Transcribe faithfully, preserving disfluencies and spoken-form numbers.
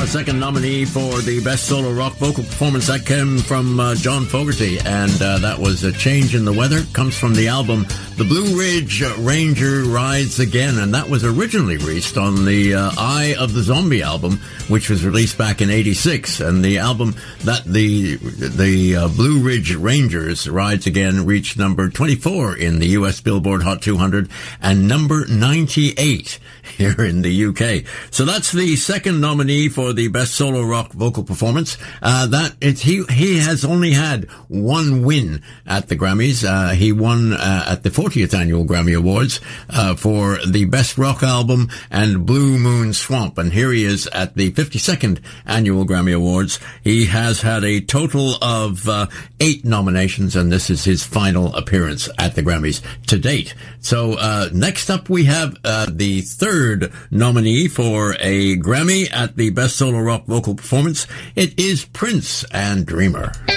Our second nominee for the Best Solo Rock Vocal Performance, that came from uh, John Fogerty, and uh, that was A Change in the Weather. Comes from the album The Blue Ridge Ranger Rides Again, and that was originally released on the uh, Eye of the Zombie album, which was released back in eighty-six. And the album that the the uh, Blue Ridge Rangers Rides Again reached number twenty-four in the U S Billboard Hot two hundred and number ninety-eight here in the U K. So that's the second nominee for the Best Solo Rock Vocal Performance. Uh, that it's, he, he has only had one win at the Grammys. Uh, he won, uh, at the fortieth Annual Grammy Awards, uh, for the Best Rock Album and Blue Moon Swamp. And here he is at the fifty-second Annual Grammy Awards. He has had a total of, uh, eight nominations, and this is his final appearance at the Grammys to date. So, uh, next up we have, uh, the third nominee for a Grammy at the Best Solo Rock Vocal Performance. It is Prince and Dreamer.